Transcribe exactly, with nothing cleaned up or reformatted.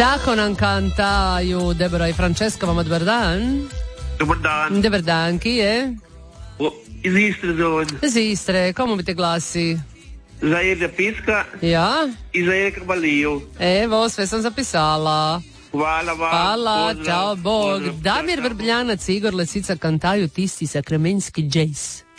Tako nam kantaju Deborah i Francesca. Vam dobar dan. Dobar dan. Dobar dan, ki je? O, iz Istre zovem. Iz Istre, komu bi te glasi? Za Irja Piska Ja? i za Erika Baliju. Evo, sve sam zapisala. Hvala vam. Hvala, pozdrav, čao, Bog. pozdrav. Damir Vrbljanac i Igor Lesica kantaju Tisti sakremenski džejs.